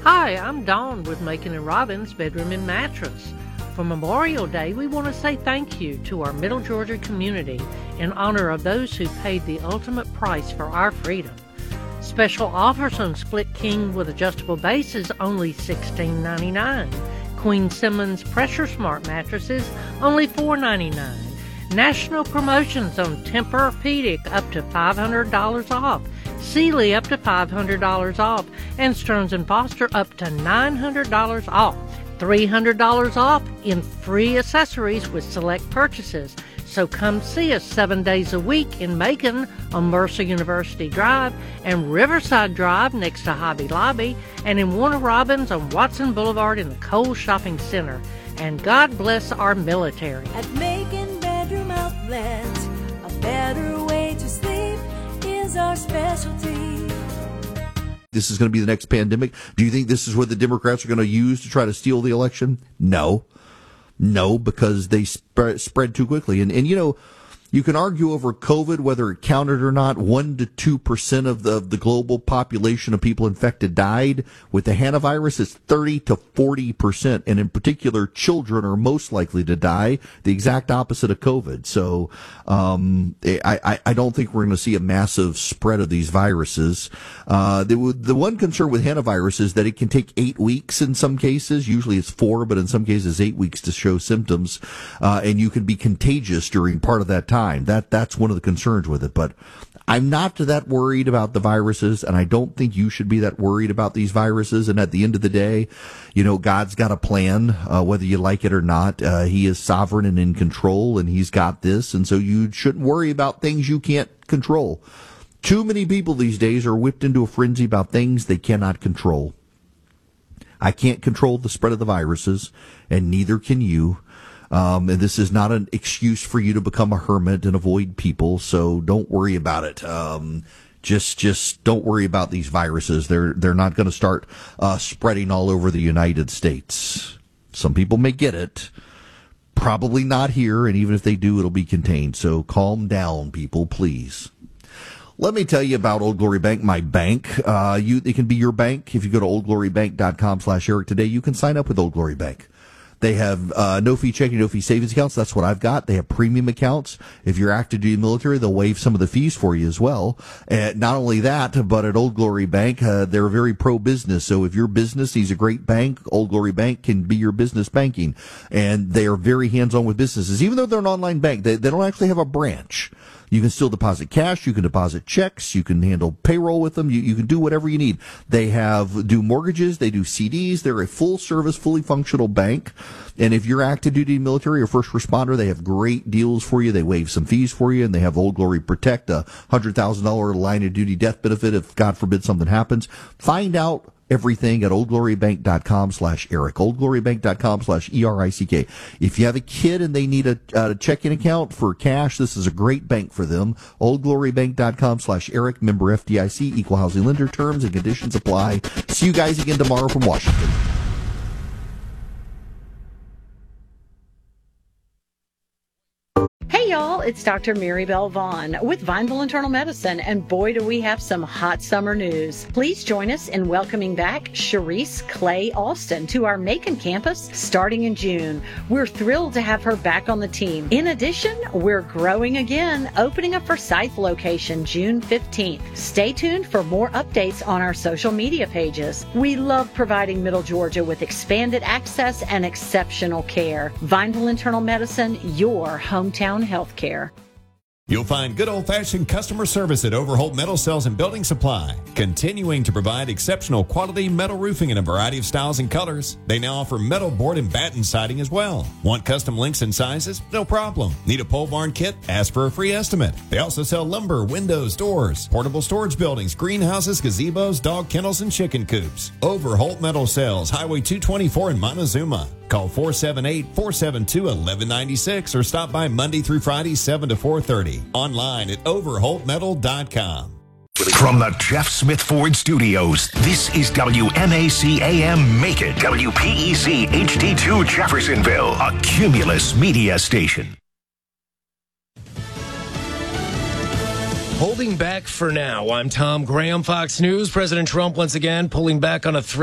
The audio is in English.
Hi, I'm Dawn with Macon and Robbins Bedroom and Mattress. For Memorial Day, we want to say thank you to our Middle Georgia community in honor of those who paid the ultimate price for our freedom. Special offers on Split King with adjustable bases only $16.99. Queen Simmons Pressure Smart mattresses only $4.99. National promotions on Tempur-Pedic up to $500 off. Sealy up to $500 off, and Stearns & Foster up to $900 off. $300 off in free accessories with select purchases. So come see us 7 days a week in Macon on Mercer University Drive and Riverside Drive next to Hobby Lobby, and in Warner Robins on Watson Boulevard in the Kohl's Shopping Center. And God bless our military. At Macon Bedroom Outlet, a better way to sleep is our specialty. This is going to be the next pandemic. Do you think this is what the Democrats are going to use to try to steal the election? No, because they spread too quickly. And you know, you can argue over COVID, whether it counted or not. 1 to 2% of the global population of people infected died. With the hantavirus, it's 30 to 40%. And in particular, children are most likely to die, the exact opposite of COVID. So I don't think we're going to see a massive spread of these viruses. The one concern with hantavirus is that it can take 8 weeks in some cases. Usually it's 4, but in some cases 8 weeks to show symptoms. And you can be contagious during part of that time. That's one of the concerns with it. But I'm not that worried about the viruses, and I don't think you should be that worried about these viruses. And at the end of the day, you know, God's got a plan, whether you like it or not. He is sovereign and in control, and he's got this. And so you shouldn't worry about things you can't control. Too many people these days are whipped into a frenzy about things they cannot control. I can't control the spread of the viruses, and neither can you. And this is not an excuse for you to become a hermit and avoid people, so don't worry about it. Just don't worry about these viruses. They're not going to start spreading all over the United States. Some people may get it. Probably not here, and even if they do, it'll be contained. So calm down, people, please. Let me tell you about Old Glory Bank, my bank. It can be your bank. If you go to oldglorybank.com/Eric today, you can sign up with Old Glory Bank. They have no-fee checking, no-fee savings accounts. That's what I've got. They have premium accounts. If you're active duty military, they'll waive some of the fees for you as well. And not only that, but at Old Glory Bank, they're very pro-business. So if your business needs a great bank, Old Glory Bank can be your business banking. And they are very hands-on with businesses. Even though they're an online bank, they don't actually have a branch. You can still deposit cash. You can deposit checks. You can handle payroll with them. You can do whatever you need. They do mortgages. They do CDs. They're a full-service, fully functional bank. And if you're active duty military or first responder, they have great deals for you. They waive some fees for you, and they have Old Glory Protect, a $100,000 line of duty death benefit if, God forbid, something happens. Find out everything at oldglorybank.com/Eric, oldglorybank.com/ERICK. If you have a kid and they need a checking account for cash, this is a great bank for them. oldglorybank.com/Eric, member FDIC, equal housing lender. Terms and conditions apply. See you guys again tomorrow from Washington. Hey y'all, it's Dr. Maribel Vaughn with Vineville Internal Medicine, and boy do we have some hot summer news. Please join us in welcoming back Sharice Clay Austin to our Macon campus starting in June. We're thrilled to have her back on the team. In addition, we're growing again, opening a Forsyth location June 15th. Stay tuned for more updates on our social media pages. We love providing Middle Georgia with expanded access and exceptional care. Vineville Internal Medicine, your hometown healthcare. You'll find good old-fashioned customer service at Overholt Metal Sales and Building Supply, continuing to provide exceptional quality metal roofing in a variety of styles and colors. They now offer metal board and batten siding as well. Want custom links and sizes? No problem. Need a pole barn kit? Ask for a free estimate. They also sell lumber, windows, doors, portable storage buildings, greenhouses, gazebos, dog kennels, and chicken coops. Overholt Metal Sales, Highway 224 in Montezuma. Call 478-472-1196 or stop by Monday through Friday, 7 to 4:30. Online at overholtmetal.com. From the Jeff Smith Ford Studios, this is WMAC AM Macon, WPEC HD2 Jeffersonville, a Cumulus media station. Holding back for now. I'm Tom Graham, Fox News. President Trump once again pulling back on a threat